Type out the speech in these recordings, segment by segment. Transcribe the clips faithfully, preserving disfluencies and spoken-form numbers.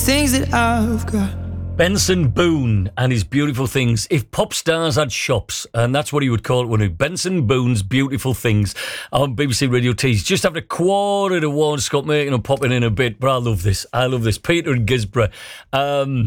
Things that I've got. Benson Boone and his Beautiful Things. If pop stars had shops, and that's what he would call it, wouldn't he? Benson Boone's Beautiful Things on B B C Radio Tees. Just after a quarter to one, Scott making and popping in a bit, but I love this. I love this. Peter and Gisborough. Um,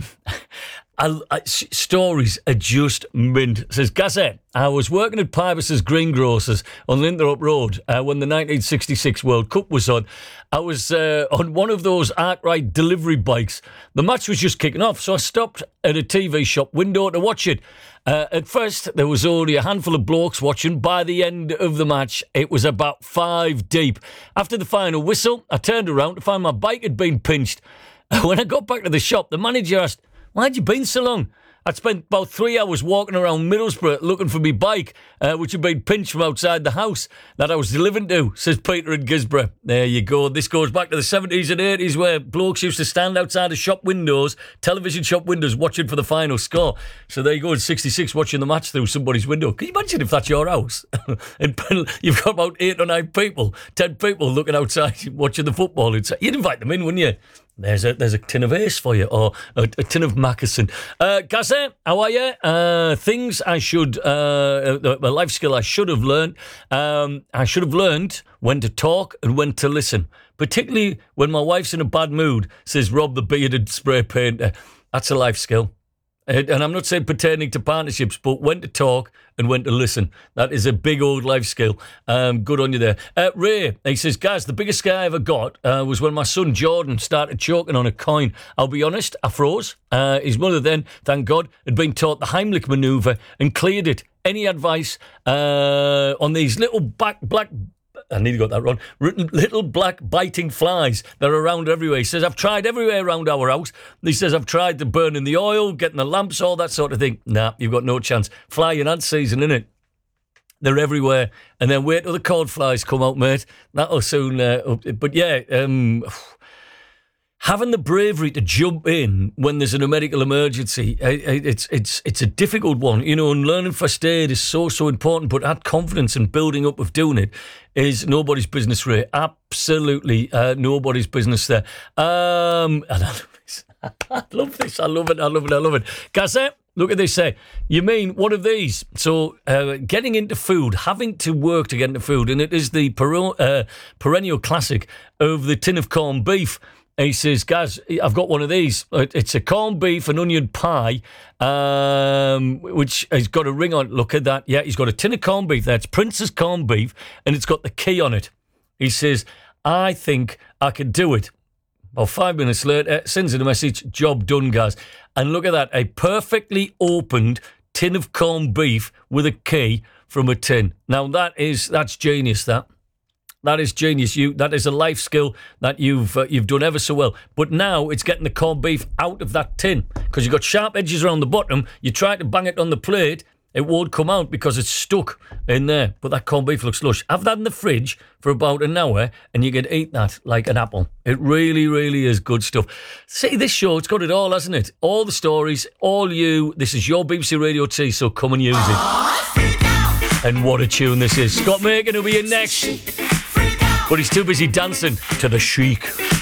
I, I, stories are just mint. Says Gazette, I was working at Pybus's Greengrocers on Linthrop Road uh, when the nineteen sixty-six World Cup was on. I was uh, on one of those Arkwright delivery bikes. The match was just kicking off, so I stopped at a T V shop window to watch it. Uh, at first, there was only a handful of blokes watching. By the end of the match, it was about five deep. After the final whistle, I turned around to find my bike had been pinched. When I got back to the shop, the manager asked, "Why'd you been so long?" I'd spent about three hours walking around Middlesbrough looking for my bike, uh, which had been pinched from outside the house that I was delivering to, says Peter in Gisborough. There you go. This goes back to the seventies and eighties where blokes used to stand outside of shop windows, television shop windows, watching for the final score. So there you go in sixty-six watching the match through somebody's window. Can you imagine if that's your house? And you've got about eight or nine people, ten people looking outside watching the football. You'd invite them in, wouldn't you? There's a there's a tin of Ace for you, or a, a tin of Mackerson. Uh, Gazette, how are you? Uh, things I should, uh, a, a life skill I should have learned. Um, I should have learned when to talk and when to listen, particularly when my wife's in a bad mood, says Rob the bearded spray painter. That's a life skill. And I'm not saying pertaining to partnerships, but when to talk and when to listen. That is a big old life skill. Um, good on you there. Uh, Ray, he says, guys, the biggest scare I ever got uh, was when my son Jordan started choking on a coin. I'll be honest, I froze. Uh, his mother then, thank God, had been taught the Heimlich manoeuvre and cleared it. Any advice uh, on these little black, black... I nearly got that wrong. Little black biting flies that are around everywhere. He says, I've tried everywhere around our house. He says, I've tried to burn in the oil, getting the lamps, all that sort of thing. Nah, you've got no chance. Fly and ant season, innit? They're everywhere. And then wait till the cold flies come out, mate. That'll soon... Uh, but yeah, um... having the bravery to jump in when there's a medical emergency, it's it's it's a difficult one, you know, and learning first aid is so, so important, but that confidence and building up of doing it is nobody's business, Ray. Absolutely uh, nobody's business there. Um, and I love this. I love this. I love it. I love it. I love it. Gazette, look at this. Say, you mean one of these? So uh, getting into food, having to work to get into food, and it is the per- uh, perennial classic of the tin of corned beef. He says, guys, I've got one of these. It's a corned beef and onion pie, um, which has got a ring on it. Look at that. Yeah, he's got a tin of corned beef there. It's Prince's corned beef, and it's got the key on it. He says, I think I can do it. Well, five minutes later, sends in a message, job done, guys. And look at that, a perfectly opened tin of corned beef with a key from a tin. Now, that is, that's genius, that. That is genius. You that is a life skill that you've uh, you've done ever so well. But now it's getting the corned beef out of that tin because you've got sharp edges around the bottom. You try to bang it on the plate, it won't come out because it's stuck in there. But that corned beef looks lush. Have that in the fridge for about an hour and you can eat that like an apple. It really, really is good stuff. See, this show, it's got it all, hasn't it? All the stories, all you. This is your B B C Radio T, so come and use it. And what a tune this is. Scott Macon will be in next. But he's too busy dancing to the Chic.